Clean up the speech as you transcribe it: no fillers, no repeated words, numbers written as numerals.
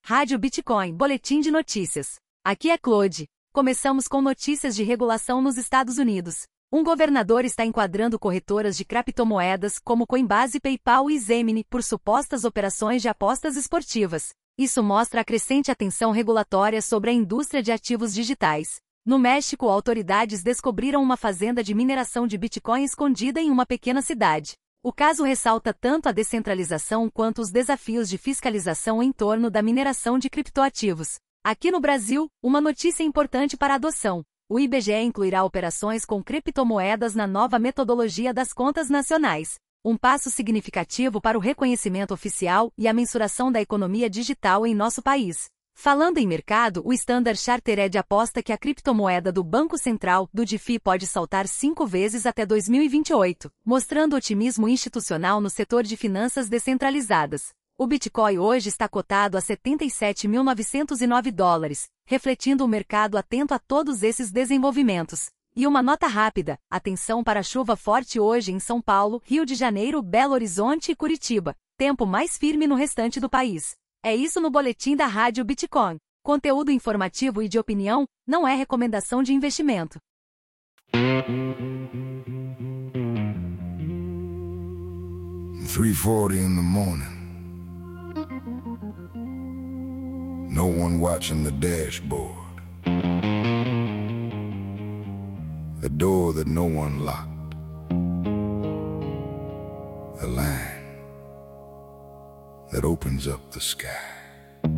Rádio Bitcoin, Boletim de Notícias. Aqui é Claude. Começamos com notícias de regulação nos Estados Unidos. Um governador está enquadrando corretoras de criptomoedas como Coinbase, PayPal e Gemini por supostas operações de apostas esportivas. Isso mostra a crescente atenção regulatória sobre a indústria de ativos digitais. No México, autoridades descobriram uma fazenda de mineração de Bitcoin escondida em uma pequena cidade. O caso ressalta tanto a descentralização quanto os desafios de fiscalização em torno da mineração de criptoativos. Aqui no Brasil, uma notícia importante para a adoção. O IBGE incluirá operações com criptomoedas na nova metodologia das contas nacionais. Um passo significativo para o reconhecimento oficial e a mensuração da economia digital em nosso país. Falando em mercado, o Standard Chartered aposta que a criptomoeda do Banco Central, do DeFi, pode saltar 5 vezes até 2028, mostrando otimismo institucional no setor de finanças descentralizadas. O Bitcoin hoje está cotado a $77.909, refletindo o mercado atento a todos esses desenvolvimentos. E uma nota rápida, atenção para a chuva forte hoje em São Paulo, Rio de Janeiro, Belo Horizonte e Curitiba. Tempo mais firme no restante do país. É isso no boletim da Rádio Bitcoin. Conteúdo informativo e de opinião, não é recomendação de investimento. 3:40 in the morning. No one watching the dashboard. A door that no one locked. A line that opens up the sky.